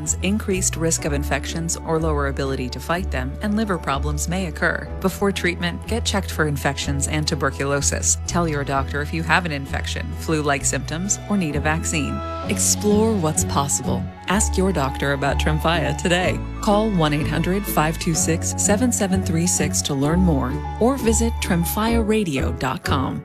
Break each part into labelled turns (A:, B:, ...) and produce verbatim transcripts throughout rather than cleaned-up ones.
A: means increased risk of infections or lower ability to fight them, and liver problems may occur. Before treatment, get checked for infections and tuberculosis. Tell your doctor if you have an infection, flu-like symptoms, or need a vaccine. Explore what's possible. Ask your doctor about Tremfya today. Call one eight hundred, five two six, seven seven three six to learn more, or visit tremfya radio dot com.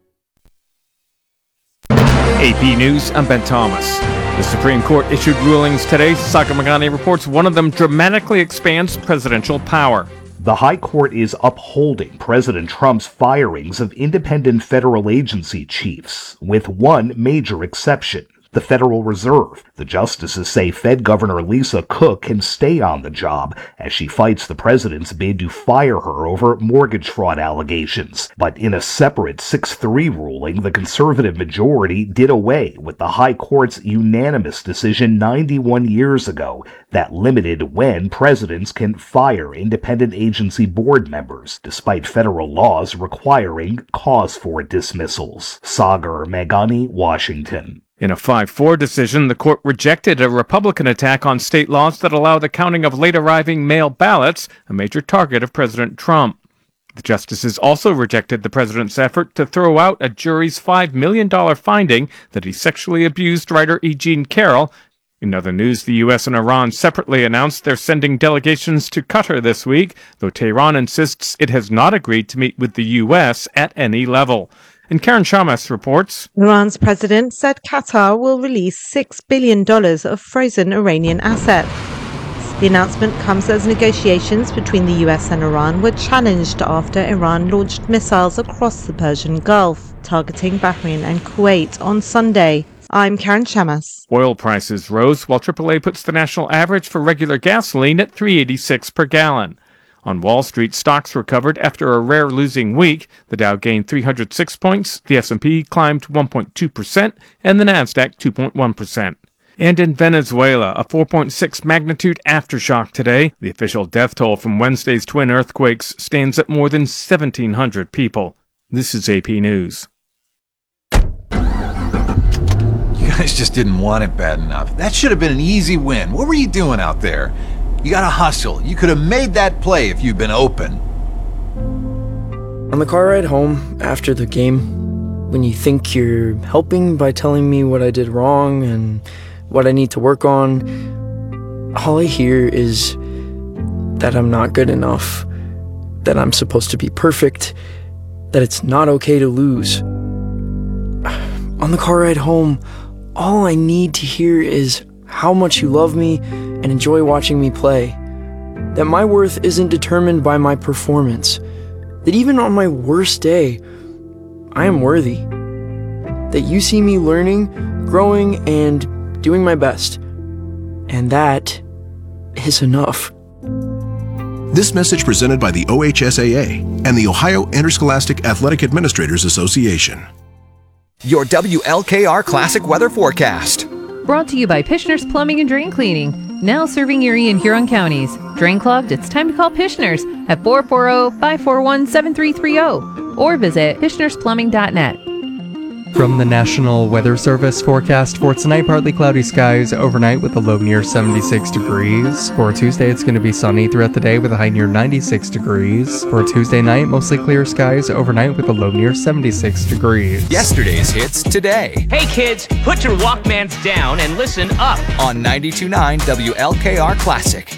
B: A P News, I'm Ben Thomas. The Supreme Court issued rulings today. Sagar Meghani reports one of them dramatically expands presidential power.
C: The High Court is upholding President Trump's firings of independent federal agency chiefs, with one major exception: the Federal Reserve. The justices say Fed Governor Lisa Cook can stay on the job as she fights the president's bid to fire her over mortgage fraud allegations. But in a separate six three ruling, the conservative majority did away with the High Court's unanimous decision ninety-one years ago that limited when presidents can fire independent agency board members, despite federal laws requiring cause for dismissals. Sagar Meghani, Washington.
B: In a five four decision, the court rejected a Republican attack on state laws that allow the counting of late-arriving mail ballots, a major target of President Trump. The justices also rejected the president's effort to throw out a jury's five million dollars finding that he sexually abused writer E. Jean Carroll. In other news, the U S and Iran separately announced they're sending delegations to Qatar this week, though Tehran insists it has not agreed to meet with the U S at any level. And Karen Shamas reports,
D: Iran's president said Qatar will release six billion dollars of frozen Iranian assets. The announcement comes as negotiations between the U S and Iran were challenged after Iran launched missiles across the Persian Gulf, targeting Bahrain and Kuwait on Sunday. I'm Karen Shamas.
B: Oil prices rose while triple A puts the national average for regular gasoline at three dollars and eighty-six cents per gallon. On Wall Street, stocks recovered after a rare losing week. The Dow gained three hundred six points, the S and P climbed one point two percent, and the Nasdaq two point one percent. And in Venezuela, a four point six magnitude aftershock today. The official death toll from Wednesday's twin earthquakes stands at more than seventeen hundred people. This is A P News.
E: You guys just didn't want it bad enough. That should have been an easy win. What were you doing out there? You gotta hustle. You could have made that play if you'd been open.
F: On the car ride home after the game, when you think you're helping by telling me what I did wrong and what I need to work on, all I hear is that I'm not good enough, that I'm supposed to be perfect, that it's not okay to lose. On the car ride home, all I need to hear is how much you love me and enjoy watching me play. That my worth isn't determined by my performance. That even on my worst day, I am worthy. That you see me learning, growing, and doing my best. And that is enough.
G: This message presented by the O H S A A and the Ohio Interscholastic Athletic Administrators Association.
H: Your W L K R Classic Weather Forecast.
I: Brought to you by Pishner's Plumbing and Drain Cleaning. Now serving Erie and Huron counties. Drain clogged? It's time to call Pishner's at four four zero, five four one, seven three three zero or visit pishners plumbing dot net.
J: From the National Weather Service forecast for tonight, partly cloudy skies overnight with a low near seventy-six degrees. For Tuesday, it's going to be sunny throughout the day with a high near ninety-six degrees. For Tuesday night, mostly clear skies overnight with a low near seventy-six degrees.
H: Yesterday's hits today.
K: Hey kids, put your Walkmans down and listen up
H: on ninety-two point nine W L K R Classic.